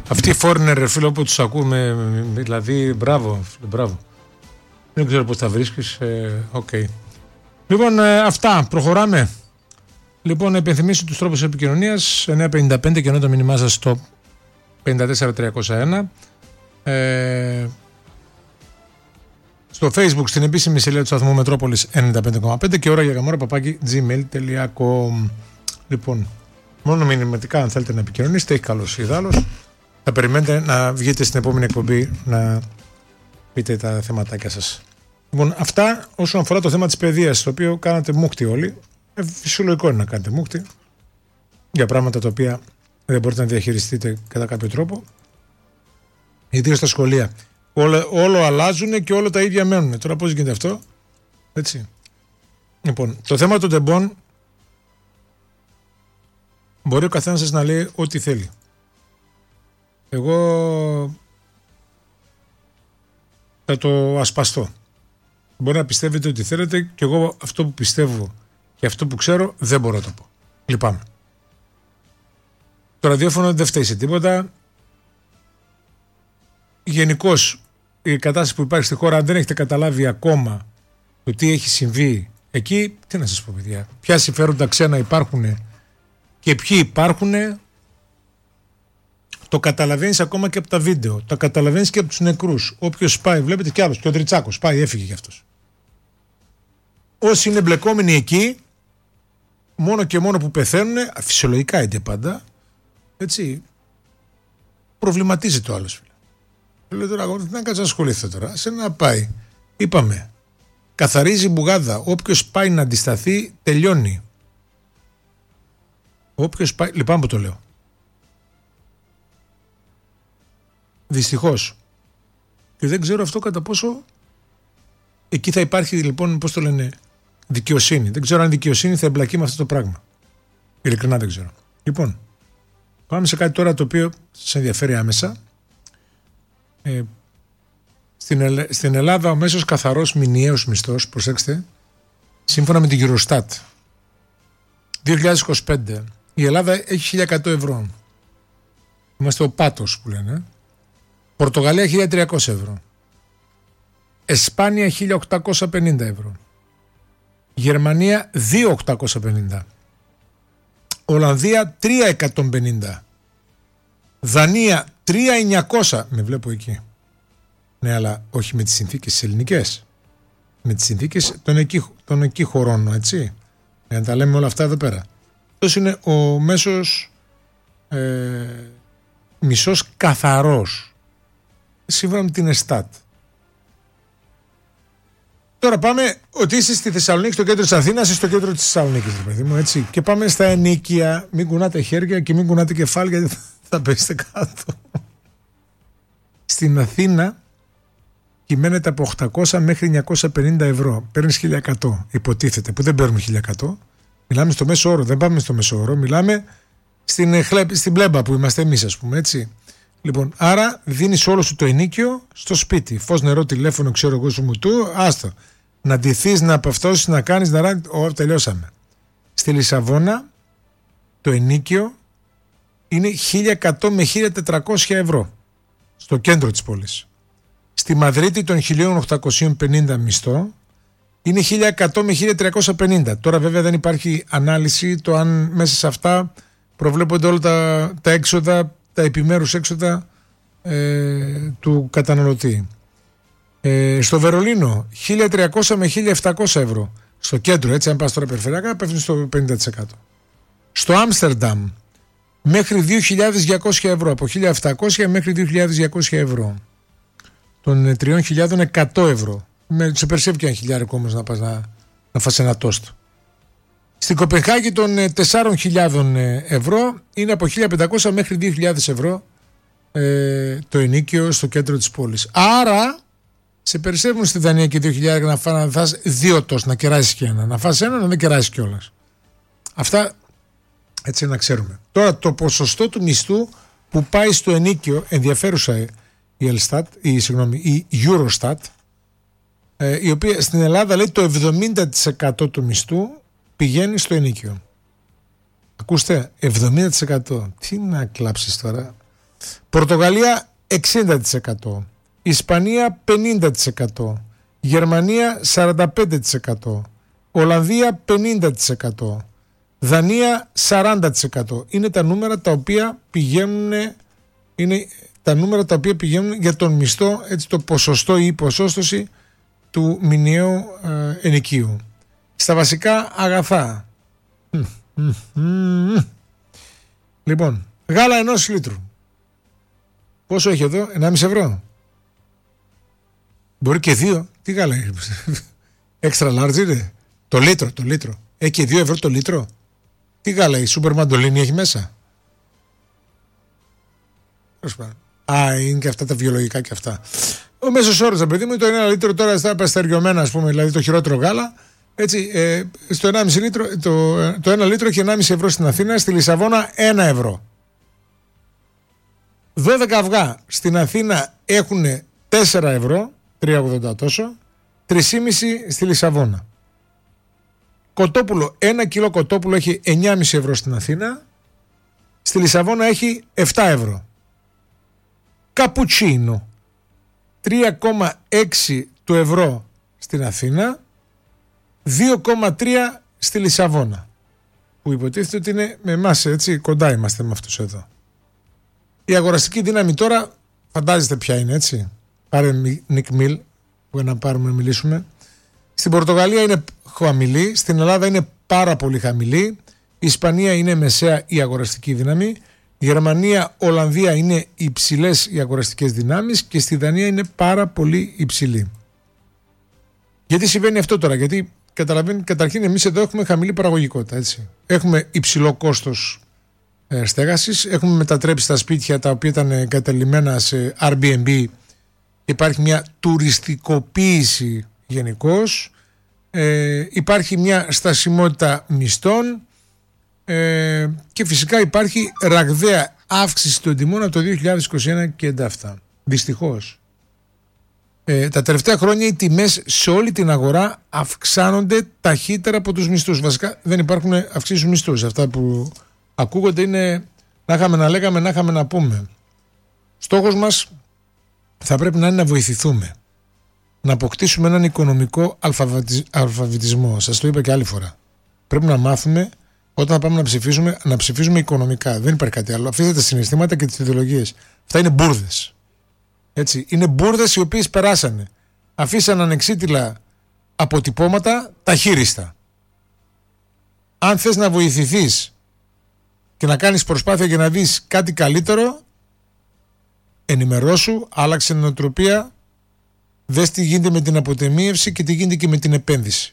Αυτοί οι foreigner, φίλο, που τους ακούμε, δηλαδή, μπράβο. Δεν ξέρω πώς τα βρίσκεις. Okay. Λοιπόν, αυτά. Προχωράμε. Λοιπόν, να υπενθυμίσω τους τρόπους επικοινωνίας. 955 και ενώ το μήνυμά σας στο 54301. Στο Facebook, στην επίσημη σελίδα του σταθμού Μετρόπολης 95,5 και ώρα για γαμόρα @gmail.com. Λοιπόν, μόνο μηνυματικά αν θέλετε να επικοινωνήσετε, έχει καλώς ιδάλλως. Θα περιμένετε να βγείτε στην επόμενη εκπομπή να πείτε τα θεματάκια σας. Λοιπόν, αυτά όσον αφορά το θέμα της παιδείας, το οποίο κάνατε μούχτη όλοι. Φυσιολογικό είναι να κάνετε μούχτη για πράγματα τα οποία δεν μπορείτε να διαχειριστείτε κατά κάποιο τρόπο. Ιδίως στα σχολεία. Όλο αλλάζουν και όλα τα ίδια μένουν. Τώρα πώς γίνεται αυτό? Έτσι. Λοιπόν, το θέμα των τεμπών μπορεί ο καθένας σας να λέει ό,τι θέλει. Εγώ θα το ασπαστώ. Μπορεί να πιστεύετε ό,τι θέλετε και εγώ αυτό που πιστεύω και αυτό που ξέρω δεν μπορώ να το πω. Λυπάμαι. Το ραδιόφωνο δεν φταίει σε τίποτα. Γενικώς η κατάσταση που υπάρχει στη χώρα, αν δεν έχετε καταλάβει ακόμα το τι έχει συμβεί εκεί, τι να σας πω παιδιά, ποια συμφέροντα ξένα υπάρχουν και ποιοι υπάρχουν, το καταλαβαίνεις ακόμα και από τα βίντεο, το καταλαβαίνεις και από τους νεκρούς. Όποιος πάει, βλέπετε κι άλλος, και ο Τριτσάκος πάει, έφυγε κι αυτός. Όσοι είναι εμπλεκόμενοι εκεί, μόνο και μόνο που πεθαίνουν, φυσιολογικά είναι πάντα, έτσι, προβληματίζεται ο άλλος. Λέω τώρα, τι να κάτω να ασχοληθώ τώρα, σε να πάει. Είπαμε, καθαρίζει μπουγάδα, όποιος πάει να αντισταθεί τελειώνει. Όποιος πάει, λυπάμαι που το λέω. Δυστυχώς. Και δεν ξέρω αυτό κατά πόσο εκεί θα υπάρχει, λοιπόν, πώς το λένε, δικαιοσύνη. Δεν ξέρω αν η δικαιοσύνη θα εμπλακεί με αυτό το πράγμα. Ειλικρινά δεν ξέρω. Λοιπόν, πάμε σε κάτι τώρα το οποίο σας ενδιαφέρει άμεσα. Στην Ελλάδα ο μέσος καθαρός μηνιαίος μισθός, προσέξτε, σύμφωνα με την Eurostat 2025 η Ελλάδα έχει 1.100 ευρώ. Είμαστε ο πάτος που λένε. Πορτογαλία 1.300 ευρώ. Εσπάνια 1.850 ευρώ. Γερμανία 2.850. Ολλανδία 3.150. Δανία 3.900. Με βλέπω εκεί. Ναι, αλλά όχι με τις συνθήκες τις ελληνικές. Με τις συνθήκες των εκεί χωρών, έτσι. Για να τα λέμε όλα αυτά εδώ πέρα. Αυτός είναι ο μέσος μισός καθαρός. Σύμφωνα με την ΕΣΤΑΤ. Τώρα πάμε ότι είσαι στη Θεσσαλονίκη, στο κέντρο της Αθήνας, είσαι στο κέντρο της Θεσσαλονίκης, παιδί μου, έτσι. Και πάμε στα ενοίκια. Μην κουνάτε χέρια και μην κουνάτε κεφάλια, γιατί θα πέσετε κάτω. Στην Αθήνα κυμαίνεται από 800 μέχρι 950 ευρώ. Παίρνεις 1.100, υποτίθεται, που δεν παίρνουμε 1.100. Μιλάμε στο μέσο όρο, δεν πάμε στο μέσο όρο, μιλάμε στην πλέμπα που είμαστε εμείς, ας πούμε, έτσι. Λοιπόν, άρα δίνεις όλο σου το ενοίκιο στο σπίτι. Φως, νερό, τηλέφωνο, ξέρω εγώ σου μου του, άστο. Να ντυθείς, να απαυτώσεις, να κάνεις, να ράνεις, τελειώσαμε. Στη Λισαβόνα το ενοίκιο είναι 1.100 με 1.400 ευρώ στο κέντρο της πόλης. Στη Μαδρίτη των 1.850 μισθό είναι 1.100 με 1.350. Τώρα βέβαια δεν υπάρχει ανάλυση το αν μέσα σε αυτά προβλέπονται όλα τα έξοδα, τα επιμέρους έξοδα του καταναλωτή. Στο Βερολίνο 1.300 με 1.700 ευρώ. Στο κέντρο, έτσι, αν πας τώρα περιφερειακά, πέφτει στο 50%. Στο Άμστερνταμ μέχρι 2.200 ευρώ, από 1.700 μέχρι 2.200 ευρώ. Των 3.100 ευρώ. Σε περισσεύει και 1.000 όμως να πας να φας ένα τόστο. Στην Κοπενχάγη των 4.000 ευρώ είναι από 1.500 μέχρι 2.000 ευρώ το ενοίκιο στο κέντρο της πόλης. Άρα σε περισσεύουν στη Δανία και 2.000 να φας δύο τόστ, να κεράσεις και ένα. Να φας ένα, να δεν κεράσεις κιόλας. Αυτά έτσι να ξέρουμε. Τώρα το ποσοστό του μισθού που πάει στο ενοίκιο, ενδιαφέρουσα η Eurostat, η οποία στην Ελλάδα λέει το 70% του μισθού πηγαίνει στο ενοίκιο. Ακούστε, 70%. Τι να κλάψεις τώρα. Πορτογαλία 60%, Ισπανία 50%, Γερμανία 45%, Ολλανδία 50%, Δανία 40%. Είναι τα νούμερα τα οποία πηγαίνουν, για τον μισθό, έτσι, το ποσοστό ή η ποσόστοση του μηνιαίου ενοικίου. Στα βασικά αγαθά. Λοιπόν, γάλα 1 λίτρου. Πόσο έχει εδώ, 1,5 ευρώ. Μπορεί και 2. Τι γάλα έχει. Extra large είναι. Το λίτρο. Έχει και 2 ευρώ το λίτρο. Τι γάλα, η Σούπερ Μαντολίνη έχει μέσα. Είναι και αυτά τα βιολογικά και αυτά. Ο μέσος όρος, παιδί μου, το 1 λίτρο τώρα στα παστεριωμένα, ας πούμε, δηλαδή το χειρότερο γάλα. Έτσι, στο 1,5 λίτρο, το 1 λίτρο έχει 1,5 ευρώ στην Αθήνα, στη Λισαβόνα 1 ευρώ. 12 αυγά στην Αθήνα έχουν 4 ευρώ, 3,80 τόσο, 3,5 στη Λισαβόνα. Κοτόπουλο, 1 κιλό κοτόπουλο έχει 9,5 ευρώ στην Αθήνα, στη Λισαβόνα έχει 7 ευρώ. Καπουτσίνο, 3,6 του ευρώ στην Αθήνα, 2,3 στη Λισαβόνα, που υποτίθεται ότι είναι με εμάς, έτσι, κοντά είμαστε με αυτούς εδώ. Η αγοραστική δύναμη τώρα φαντάζεστε ποια είναι, έτσι. Πάρε Νικ Μιλ που να πάρουμε να μιλήσουμε. Στην Πορτογαλία είναι χαμηλή, στην Ελλάδα είναι πάρα πολύ χαμηλή, η Ισπανία είναι μεσαία η αγοραστική δύναμη, η Γερμανία, Ολλανδία είναι υψηλές οι αγοραστικές δυνάμεις και στη Δανία είναι πάρα πολύ υψηλή. Γιατί συμβαίνει αυτό τώρα? Γιατί καταρχήν εμείς εδώ έχουμε χαμηλή παραγωγικότητα, έτσι. Έχουμε υψηλό κόστος στέγασης, έχουμε μετατρέψει τα σπίτια τα οποία ήταν εγκαταλειμμένα σε Airbnb, υπάρχει μια τουριστικοποίηση γενικώς, υπάρχει μια στασιμότητα μισθών και φυσικά υπάρχει ραγδαία αύξηση των τιμών από το 2021 και εντάφτα. Δυστυχώς. Τα τελευταία χρόνια οι τιμές σε όλη την αγορά αυξάνονται ταχύτερα από τους μισθούς. Βασικά δεν υπάρχουν αυξήσεις μισθούς. Αυτά που ακούγονται είναι να είχαμε να λέγαμε, να είχαμε να πούμε. Στόχος μας θα πρέπει να είναι να βοηθηθούμε. Να αποκτήσουμε έναν οικονομικό αλφαβητισμό. Σας το είπα και άλλη φορά. Πρέπει να μάθουμε όταν πάμε να ψηφίσουμε οικονομικά. Δεν υπάρχει κάτι άλλο. Αφήστε τα συναισθήματα και τις ιδεολογίες. Αυτά είναι μπουρδες. Έτσι, είναι μπουρδες οι οποίες περάσανε. Αφήσαν ανεξίτηλα αποτυπώματα ταχύριστα. Αν θες να βοηθηθείς και να κάνεις προσπάθεια για να δεις κάτι καλύτερο, ενημερώσου, άλλαξε την νοοτροπία, δες τι γίνεται με την αποτεμίευση και τι γίνεται και με την επένδυση.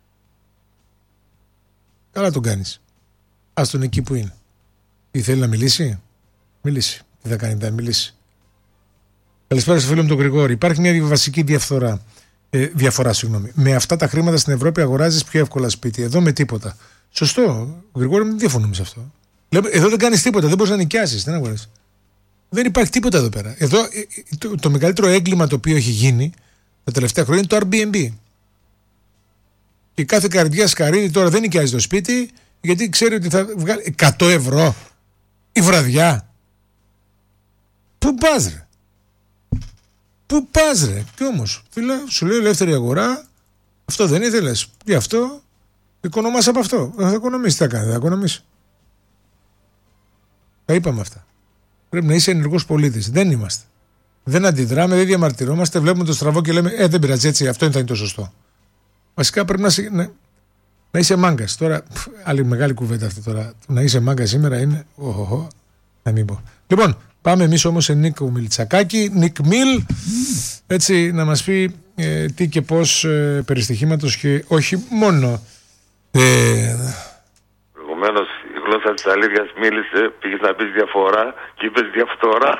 Καλά τον κάνεις. Ας τον εκεί που είναι. Τι θέλει να μιλήσει? Μιλήσει. Τι θα κάνει, θα μιλήσει. Καλησπέρα στο φίλο μου τον Γρηγόρη. Υπάρχει μια βασική διαφορά. Με αυτά τα χρήματα στην Ευρώπη αγοράζεις πιο εύκολα σπίτι. Εδώ με τίποτα. Σωστό. Γρηγόρη, δεν διαφωνούμε σε αυτό. Εδώ δεν κάνεις τίποτα. Δεν μπορείς να νοικιάσεις. Δεν αγοράζεις. Δεν υπάρχει τίποτα εδώ πέρα. Εδώ το μεγαλύτερο έγκλημα το οποίο έχει γίνει τα τελευταία χρόνια είναι το Airbnb. Και κάθε καρδιά σκαρίδι τώρα δεν νοικιάζει το σπίτι γιατί ξέρει ότι θα βγάλει 100 ευρώ η βραδιά. Πού πας ρε? Πού πας ρε? Και όμως, φίλε, σου λέει ελεύθερη αγορά, αυτό δεν ήθελες. Γι' αυτό οικονομάς από αυτό. Θα οικονομήσεις, τι θα κάνει, θα οικονομήσεις. Τα είπαμε αυτά. Πρέπει να είσαι ενεργός πολίτης. Δεν είμαστε. Δεν αντιδράμε, δεν διαμαρτυρόμαστε, βλέπουμε το στραβό και λέμε δεν πειράζει, έτσι, αυτό θα είναι το σωστό. Βασικά πρέπει να είσαι μάγκας. Τώρα, άλλη μεγάλη κουβέντα αυτή τώρα. Να είσαι μάγκας σήμερα είναι. Να μην πω. Λοιπόν, πάμε εμείς όμως σε Νίκο Μιλτσακάκη. Νικ Μιλ, έτσι να μας πει τι και πώς περί στοιχήματος και όχι μόνο. Προηγουμένως η γλώσσα της αλήθειας μίλησε, πήγες να πεις διαφορά και είπες διαφθορά.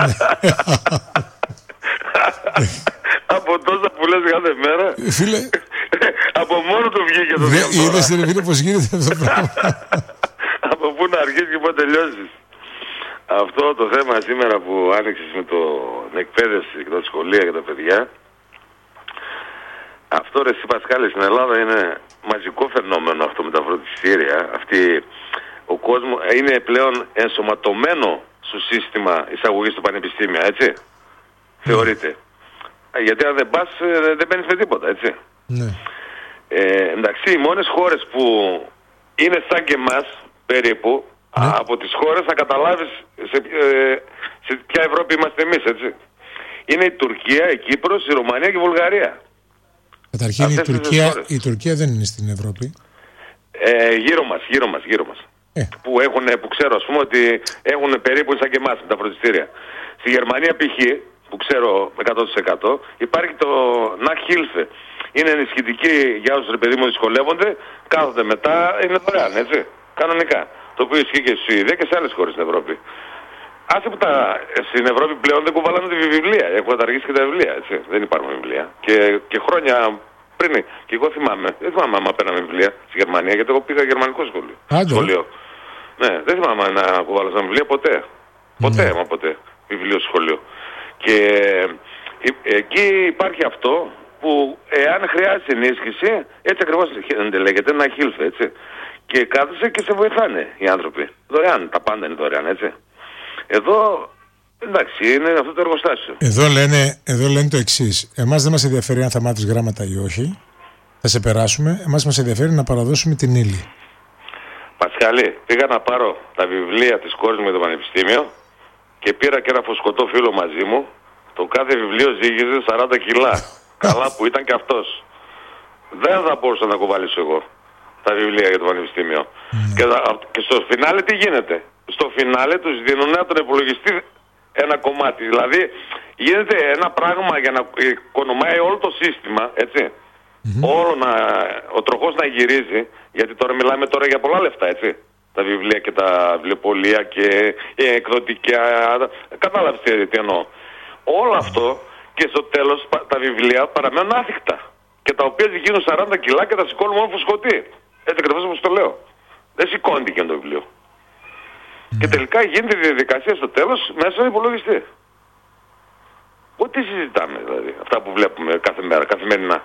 Από τόσα που λες κάθε μέρα, φίλε, από μόνο του βγήκε το διαφθορά. Είδες ρε φίλε πως γίνεται αυτό το πράγμα. Από πού να αρχίσεις και πού τελειώσεις. Αυτό το θέμα σήμερα που άνοιξες με την εκπαίδευση και τα σχολεία για τα παιδιά, αυτό ρε εσύ Πασχάλη στην Ελλάδα είναι μαζικό φαινόμενο αυτό με τα φροντιστήρια. Ο κόσμος είναι πλέον ενσωματωμένο στο σύστημα εισαγωγής στο πανεπιστήμιο, έτσι. Θεωρείται. Γιατί αν δεν πας δεν μπαίνεις με τίποτα, έτσι. Ναι. Εντάξει, οι μόνες χώρες που είναι σαν και εμάς περίπου, από τις χώρες θα καταλάβεις σε ποια Ευρώπη είμαστε εμείς, έτσι. Είναι η Τουρκία, η Κύπρος, η Ρουμανία και η Βουλγαρία. Καταρχήν η Τουρκία δεν είναι στην Ευρώπη. Γύρω μας. Που ξέρω, ας πούμε, ότι έχουν περίπου σαν και εμάς τα φροντιστήρια. Στη Γερμανία π.χ., που ξέρω 100%, υπάρχει το Nachhilfe. Είναι ενισχυτική για όσους, ρε παιδί μου, δυσκολεύονται, κάθονται μετά, είναι δωρεάν, έτσι, κανονικά. Το οποίο ισχύει και στη Σουηδία και σε άλλες χώρες στην Ευρώπη. Άσε που στην Ευρώπη πλέον δεν κουβαλάνε τη βιβλία, έχουν καταργήσει και τα βιβλία, έτσι, δεν υπάρχουν βιβλία. Και χρόνια πριν, και εγώ δεν θυμάμαι άμα παίρναμε βιβλία στη Γερμανία, γιατί εγώ πήγα γερμανικό σχολείο. Ναι, δεν θυμάμαι να κουβάλασαν βιβλία ποτέ. Ποτέ βιβλίο σχολείο. Και εκεί υπάρχει αυτό που εάν χρειάζεται ενίσχυση, έτσι ακριβώς λέγεται, ένα χίλφε, έτσι. Και κάθεσαι και σε βοηθάνε οι άνθρωποι. Δωρεάν, τα πάντα είναι δωρεάν, έτσι. Εδώ, εντάξει, είναι αυτό το εργοστάσιο. Εδώ λένε το εξής. Εμάς δεν μας ενδιαφέρει αν θα μάθεις γράμματα ή όχι. Θα σε περάσουμε. Εμάς μας ενδιαφέρει να παραδώσουμε την ύλη. Πασχαλή, πήγα να πάρω τα βιβλία της κόρης μου για το πανεπιστήμιο και πήρα και ένα φωσκωτό φίλο μαζί μου. Το κάθε βιβλίο ζύγιζε 40 κιλά. Καλά που ήταν και αυτός. Δεν θα μπορούσα να κουβαλήσω εγώ τα βιβλία για το πανεπιστήμιο. Και στο φινάλε τι γίνεται? Στο φινάλε τους δίνουν από τον υπολογιστή ένα κομμάτι. Δηλαδή γίνεται ένα πράγμα για να οικονομάει όλο το σύστημα, έτσι. Ο τροχός να γυρίζει, γιατί τώρα μιλάμε για πολλά λεφτά, έτσι. Τα βιβλία και τα βιβλιοπωλεία και εκδοτικά, κατάλαβες τι εννοώ. Όλο αυτό και στο τέλος τα βιβλία παραμένουν άθικτα. Και τα οποία γίνουν 40 κιλά και τα σηκώνουν μόνο φουσκωτή. Έτσι ακριβώς όπως το λέω. Δεν σηκώνεται και το βιβλίο. Και τελικά γίνεται η διαδικασία στο τέλος μέσα στον υπολογιστή. Τι συζητάμε δηλαδή, αυτά που βλέπουμε κάθε μέρα, καθημερινά.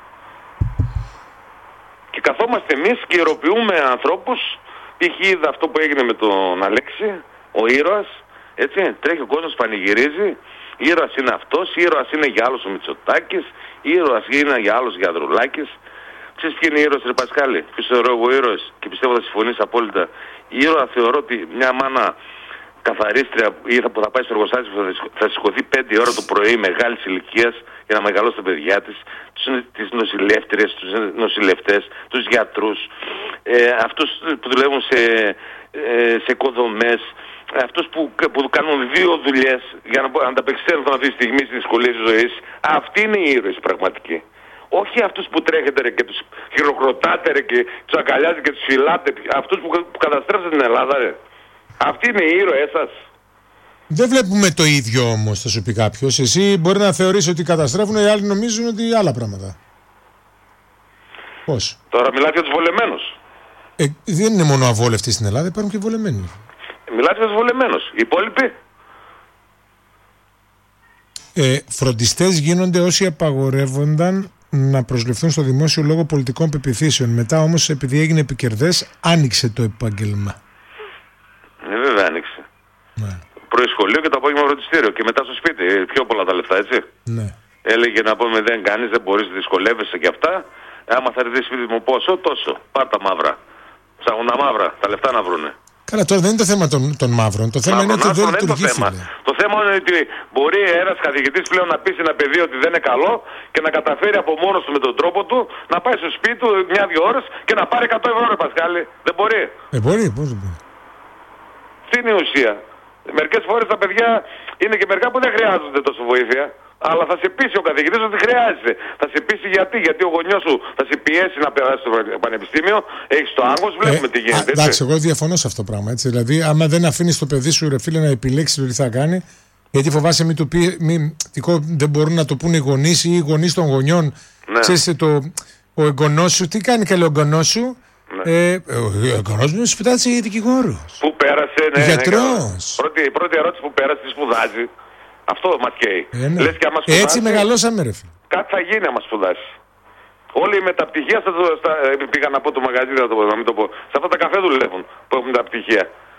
Και καθόμαστε εμείς και ιεροποιούμε ανθρώπους. Π.χ. είδα αυτό που έγινε με τον Αλέξη, ο ήρωας, έτσι, τρέχει ο κόσμος, πανηγυρίζει. Ήρωας είναι αυτός, ήρωας είναι για άλλους ο Μητσοτάκης, ήρωας είναι για άλλους ο Ανδρουλάκης. Ξέρεις τι είναι ήρωας, ρε Πασχάλη? Ποιος θεωρώ εγώ ήρωας, και πιστεύω θα συμφωνείς απόλυτα. Ήρωα θεωρώ ότι μια μάνα καθαρίστρια που θα πάει στο εργοστάσιο που θα σηκωθεί 5 ώρα το πρωί μεγάλης ηλικίας για να μεγαλώσει τα παιδιά της, τις νοσηλεύτριες, τους νοσηλευτές, τους γιατρούς, αυτούς που δουλεύουν σε οικοδομές, αυτούς που κάνουν 2 δουλειές για να ανταπεξέλθουν αυτή τη στιγμή στις δυσκολίες της ζωής. Αυτοί είναι οι ήρωες πραγματικοί. Όχι αυτούς που τρέχετε ρε, και τους χειροκροτάτε ρε, και τους αγκαλιάζετε και τους φυλάτε. Αυτούς που καταστρέφετε την Ελλάδα, ρε. Αυτοί είναι οι ήρωές σας. Δεν βλέπουμε το ίδιο όμως, θα σου πει κάποιος. Εσύ μπορεί να θεωρείς ότι καταστρέφουν, οι άλλοι νομίζουν ότι άλλα πράγματα. Πώς? Τώρα μιλάτε για τους βολεμένους. Δεν είναι μόνο αβόλευτοι στην Ελλάδα, υπάρχουν και βολεμένοι. Μιλάτε για τους βολεμένους. Οι υπόλοιποι. Φροντιστές γίνονται όσοι απαγορεύονταν να προσληφθούν στο δημόσιο λόγο πολιτικών πεποιθήσεων. Μετά όμως, επειδή έγινε επικερδές, άνοιξε το επάγγελμα. Βέβαια άνοιξε. Ναι. Πρωί σχολείο και το απόγευμα φροντιστήριο. Και μετά στο σπίτι. Πιο πολλά τα λεφτά, έτσι. Ναι. Έλεγε να πούμε δεν κάνεις, δεν μπορείς, δυσκολεύεσαι και αυτά. Άμα θα έρθει σπίτι μου πόσο, τόσο. Πάρ' τα μαύρα. Ψάχνουν τα μαύρα, τα λεφτά να βρούνε. Καλά, τώρα δεν είναι το θέμα των μαύρων. Το θέμα είναι ότι δεν λειτουργεί. Το θέμα είναι ότι μπορεί ένας καθηγητής πλέον να πει σε ένα παιδί ότι δεν είναι καλό και να καταφέρει από μόνος του με τον τρόπο του να πάει στο σπίτι του 1-2 ώρες και να πάρει 100 ευρώ, ρε Πασχάλη. Δεν μπορεί. Μπορεί, πώς δεν μπορεί. Τι είναι η ουσία? Μερικές φορές τα παιδιά είναι και μερικά που δεν χρειάζονται τόσο βοήθεια. Αλλά θα σε πείσει ο καθηγητής ότι χρειάζεται. Θα σε πείσει γιατί ο γονιός σου θα σε πιέσει να περάσει στο πανεπιστήμιο. Έχεις το άγχος, βλέπουμε τι γίνεται. Εντάξει, εγώ διαφωνώ σε αυτό το πράγμα. Έτσι. Δηλαδή, άμα δεν αφήνεις το παιδί σου, ρε φίλε, να επιλέξει το τι θα κάνει, γιατί φοβάσαι μην του πει, δεν μπορούν να το πούνε οι γονείς ή οι γονείς των γονιών. Ναι. Ξέρεις, ο εγγονός σου, τι κάνει καλό ο εγγονός σου? Ναι. Ο εγγονός μου σπουδάζει δικηγόρος. Πού πέρασε, ναι. Γιατρός. Η πρώτη ερώτηση που πέρασε, τι σπουδάζει. Αυτό μας καίει. Ναι. Λες και άμα σπουδάσει, έτσι μεγαλώσαμε, ρε φίλε. Κάτι θα γίνει άμα σπουδάσει. Όλοι οι μεταπτυχία πήγα να πω το μαγαζί, να μην το πω. Σε αυτά τα καφέ δουλεύουν που έχουν τα πτυχία.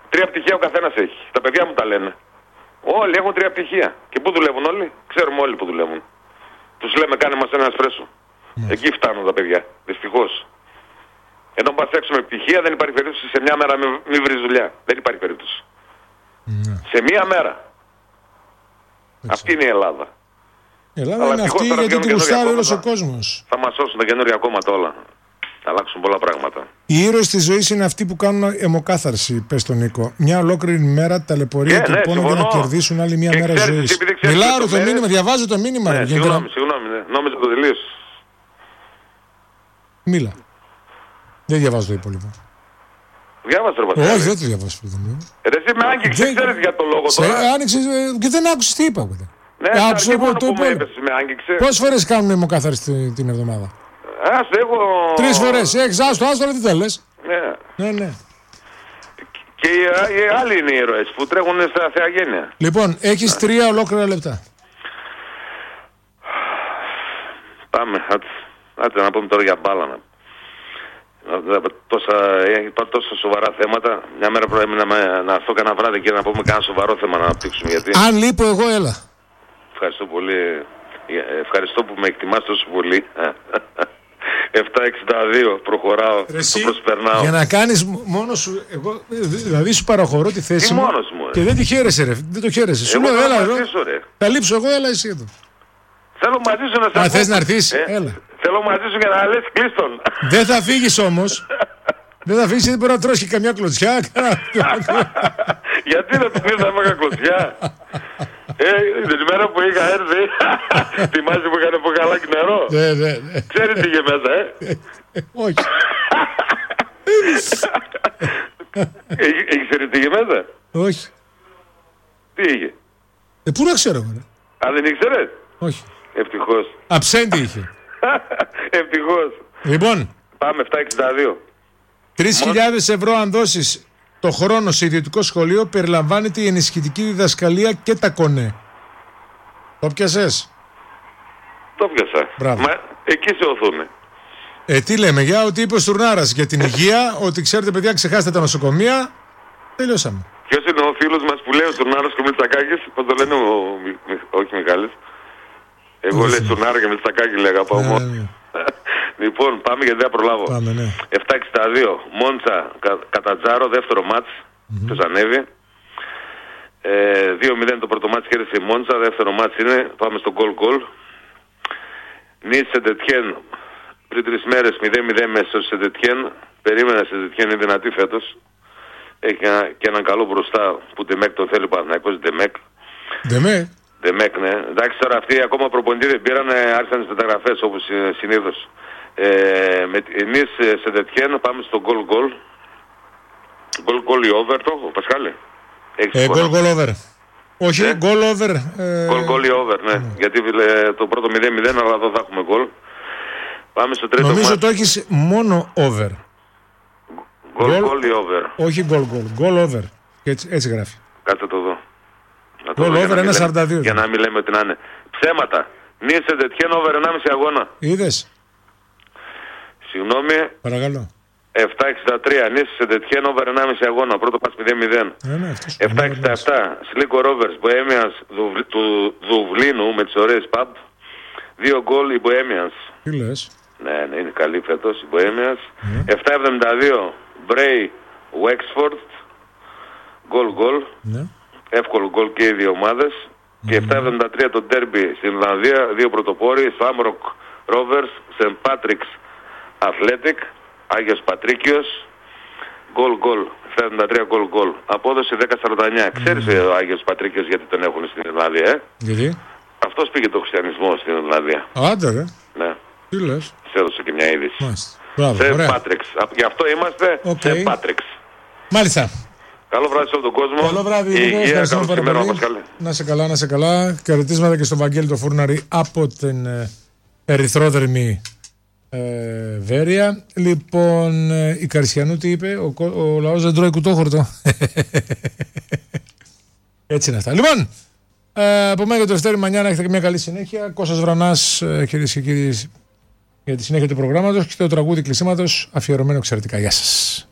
3 πτυχία ο καθένας έχει. Τα παιδιά μου τα λένε. Όλοι έχουν 3 πτυχία. Και πού δουλεύουν όλοι? Ξέρουμε όλοι που δουλεύουν. Τους λέμε κάνε μας ένα εσπρέσο. Εκεί φτάνουν τα παιδιά. Δυστυχώς. Ενώ πας έξω με πτυχία δεν υπάρχει περίπτωση σε μια μέρα μην βρεις δουλειά. Δεν υπάρχει περίπτωση. Σε μια μέρα. Αυτή είναι η Ελλάδα. Η Ελλάδα είναι αυτή γιατί την γουστάρει όλος ο κόσμος. Θα μας σώσουν τα καινούργια κόμματα όλα. Θα αλλάξουν πολλά πράγματα. Οι ήρωες της ζωής είναι αυτοί που κάνουν αιμοκάθαρση, πες τον Νίκο. Μια ολόκληρη μέρα ταλαιπωρία και πόνο για να κερδίσουν άλλη μια μέρα ζωής. Μιλάω το μήνυμα, διαβάζω το μήνυμα. Συγγνώμη, νόμιζα το τελείως. Μίλα. Δεν διαβάζω το υπόλοιπο. Διάβασε ρε Πασχάλη. Όχι, δεν το διαβάζω. Εσύ με άγγιξες, ξέρεις για το λόγο τώρα. Άνοιξες και δεν άκουσες τι είπα. Ναι, άκουσα μόνο που με έπεσες, με άγγιξε. Πόσες φορές κάνουν αιμοκάθαρση την εβδομάδα? Άσε, εγώ... 3 φορές, άστο, τι θα λες. Ναι. Και οι άλλοι είναι οι ήρωες που τρέχουν στα θεαγένεια. Λοιπόν, έχεις 3 ολόκληρα λεπτά. Πάμε, άντε να πούμε τώρα για μπάλα. Τόσα σοβαρά θέματα. Μια μέρα πρέπει να έρθω κανένα βράδυ και να πούμε κανένα σοβαρό θέμα να αναπτύξουμε. Γιατί... Αν λείπω εγώ, έλα. Ευχαριστώ πολύ. Ευχαριστώ που με εκτιμάς τόσο πολύ. 7.62 προχωράω, το προσπερνάω. Για να κάνεις μόνος σου, εγώ δηλαδή σου παραχωρώ τη θέση μου μόνος μου, και δεν τη χαίρεσαι ρε, δεν το χαίρεσαι. Σου λέω έλα εδώ, θα λείψω εγώ, έλα εσύ εδώ. Θέλω μαζί σου να σε θες να έρθεις, έλα. Θέλω μαζί σου για να λες κλείστον. Δεν θα φύγεις όμως. Δεν θα φύγεις, δεν μπορεί να τρώσει καμιά κλωτσιά. Γιατί δεν πεις να είμαι κλωτσιά? Την ημέρα που είχα έρθει, θυμάσαι που είχαν μπουκαλάκι νερό? Ναι. Ξέρεις τι είχε μέσα, Όχι. Ήξερες τι είχε μέσα? Όχι. Τι είχε? Πού να ξέρω, ρε. Αν δεν ήξερες? Όχι. Ευτυχώς. Αψέντη είχε. Ευτυχώς. Λοιπόν. Πάμε 7.62. 3.000 ευρώ αν δώσεις το χρόνο σε ιδιωτικό σχολείο περιλαμβάνεται η ενισχυτική διδασκαλία και τα κονέ. Το πιασες? Το πιάσα. Μπράβο. Μα εκεί σε οθούνε. Τι λέμε, για ότι είπε ο Στουρνάρας για την υγεία, ότι ξέρετε παιδιά ξεχάστε τα νοσοκομεία, τελειώσαμε. Ποιος είναι ο φίλος μας που λέει ο Στουρνάρας και ο Μητσακάκης, πώς το λένε όχι Μιχάλης. Εγώ λέω Στουρνάρα και Μητσακάκη λέγα πάω μόνο. Λοιπόν, πάμε γιατί δεν προλάβω. Πάμε, ναι. 7.62, Μόντσα Κατατζάρο, δεύτερο μάτς, ποιος ανέβει. 2-0 το πρώτο μάτς κέρδισε η Μόντσα, δεύτερο μάτς είναι, πάμε στο γκολ. Νις Σεντετιέν, πριν 3 μέρες 0-0 μέσα στο Σεντετιέν, περίμενα Σεντετιέν είναι δυνατή φέτος. Έχει και έναν καλό μπροστά που Ντεμέκ τον θέλει Παναθηναϊκός, Ντεμέκ, ναι. Εντάξει τώρα αυτοί ακόμα προπονητή δεν πήραν, άρχισαν τις μεταγραφές όπως συνήθως. Με Νις Σεντετιέν πάμε στο γκολ. Γκολ ή over το, Πασχάλη. Γκολ over. Όχι, γκολ over. Γκολ ή over, ναι. Γιατί το πρώτο 0-0, αλλά εδώ θα έχουμε γκολ. Πάμε στο τρίτο. Νομίζω το έχεις μόνο over. Γκολ ή over. Όχι γκολ. Γκολ over. Έτσι γράφει. Κάτσε το δω. Γκολ over 1.42. Για να μην λέμε ότι να είναι. Ψέματα. Νις Σεντετιέν over 1,5 αγώνα. Είδες. Συγγνώμη. Παρακαλώ. 7.63. Νις Σεντετιέν over 1,5 αγώνα. Πρώτο πας 0-0. 7.67. Σλίκο Ρόβερς Μποέμιας του Δουβλίνου με τις ωραίες pub. 2 γκολ η Μποέμιας. Τι λες. Ναι, είναι καλή φέτος η Μποέμιας. 7.72. Μπρέι Wexford. Γκολ. Ναι. Εύκολο γκολ και οι δύο ομάδες. Και 7.73 το ντέρμπι στην Ιρλανδία. 2 πρωτοπόροι. Σάμροκ Ρόβερς. Σεν Πάτριξ Αθλέτικ. Άγιος Πατρίκιος. Γκολ. 7.73 γκολ. Απόδοση 10.49. Ξέρεις ο Άγιος Πατρίκιος γιατί τον έχουν στην Ιρλανδία, Γιατί? Αυτός πήγε το χριστιανισμό στην Ιρλανδία. Άντε ρε. Ναι. Τι λες. Σε έδωσε και μια είδηση. Μπράβο, Σεν Πάτριξ. Γι' αυτό είμαστε Σεν Πάτριξ. Μάλιστα. Καλό βράδυ σε όλο τον κόσμο. Καλό βράδυ, Νίκο. Να σε καλά. Χαιρετίσματα και στον Βαγγέλη το Φούρναρη από την ερυθρόδερμη Βέρεια. Λοιπόν, η Καρισιανού τι είπε, ο λαός δεν τρώει κουτόχορτο. Έτσι είναι αυτά. Λοιπόν, από μένα και το Ευτέρη Μανιά να έχετε και μια καλή συνέχεια. Κώστας Βρανάς, κυρίες και κύριοι, για τη συνέχεια του προγράμματος και το τραγούδι κλεισίματος αφιερωμένο εξαιρετικά. Γεια σας.